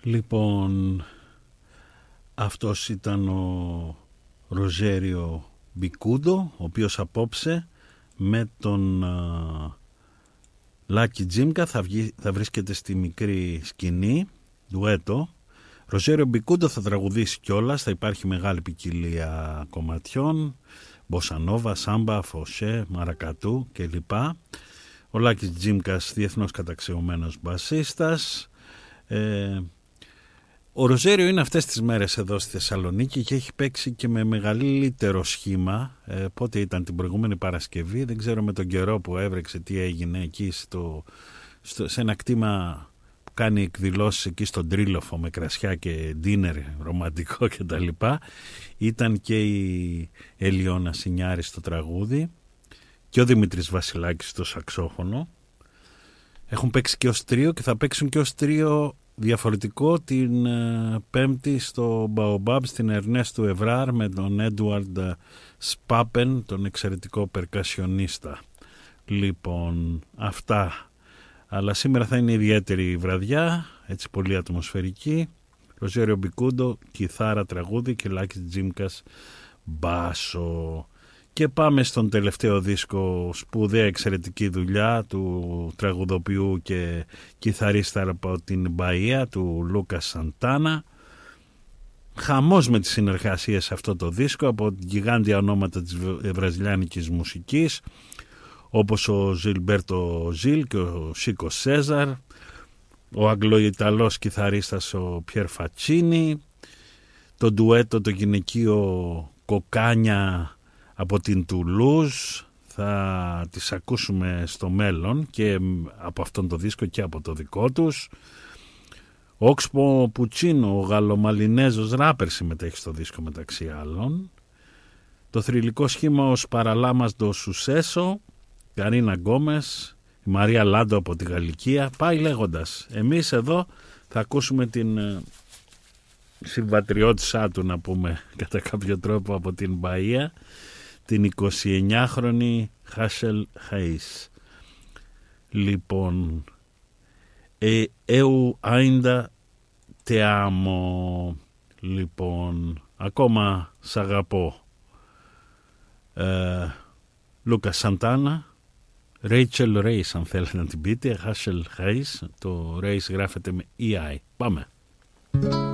Λοιπόν, αυτός ήταν ο Ροζέριο Μπικούντο, ο οποίος απόψε με τον Λάκη Τζίμκα θα βρίσκεται στη μικρή σκηνή, ντουέτο. Ροζέριο Μπικούντο θα τραγουδήσει κιόλας, θα υπάρχει μεγάλη ποικιλία κομματιών, μποσανόβα, σάμπα, φωσέ, μαρακατού κλπ. Ο Λάκης Τζίμκας, διεθνώς καταξιωμένος μπασίστας. Ο Ροζέριο είναι αυτές τις μέρες εδώ στη Θεσσαλονίκη και έχει παίξει και με μεγαλύτερο σχήμα. Πότε ήταν, την προηγούμενη Παρασκευή, δεν ξέρω με τον καιρό που έβρεξε τι έγινε εκεί σε ένα κτήμα που κάνει εκδηλώσεις εκεί στον Τρίλοφο με κρασιά και ντίνερ ρομαντικό κτλ. Ήταν και η Ελιώνα Σινιάρη στο τραγούδι και ο Δημήτρης Βασιλάκης στο σαξόφωνο. Έχουν παίξει και ως τρίο και θα παίξουν και ως τρίο διαφορετικό την Πέμπτη στο Μπαομπάμπ στην Ερνέστου Ευράρ με τον Έντουαρντ Σπάπεν, τον εξαιρετικό περκασιονίστα. Λοιπόν, αυτά. Αλλά σήμερα θα είναι ιδιαίτερη βραδιά, έτσι πολύ ατμοσφαιρική. Ροζέριο Μπικούντο, κιθάρα, τραγούδι και Λάκης Τζίμκας, μπάσο. Και πάμε στον τελευταίο δίσκο, σπουδαία εξαιρετική δουλειά του τραγουδοποιού και κιθαρίστα από την Μπαΐα, του Λούκα Σαντάνα. Χαμός με τις συνεργασίες σε αυτό το δίσκο από γιγάντια ονόματα της βραζιλιάνικης μουσικής, όπως ο Ζιλμπέρτο Ζιλ και ο Σίκο Σέζαρ, ο Αγγλοϊταλός κιθαρίστας ο Πιέρ Φατσίνι, το ντουέτο το γυναικείο Κοκάνια από την Τουλούζ, θα τις ακούσουμε στο μέλλον και από αυτόν το δίσκο και από το δικό τους. Ο Όξπο Πουτσίνο, ο Γαλλομαλινέζος ράπερ, συμμετέχει στο δίσκο μεταξύ άλλων. Το θρυλικό σχήμα ως Παραλάμας ντο Σουσέσο, Καρίνα Γκόμες, η Μαρία Λάντο από τη Γαλλικία, πάει λέγοντας. Εμείς εδώ θα ακούσουμε την συμβατριώτησά του, να πούμε κατά κάποιο τρόπο, από την Μπαΐα, την 29χρονη Χάσελ Χαΐς. Λοιπόν, eu ainda te amo. Λοιπόν, ακόμα σ' αγαπώ. Λούκα Σαντάνα, Ρέιτσελ Ρέις αν θέλετε να την πείτε, Χάσελ Χαΐς, το Ρέις γράφεται με EI. Πάμε.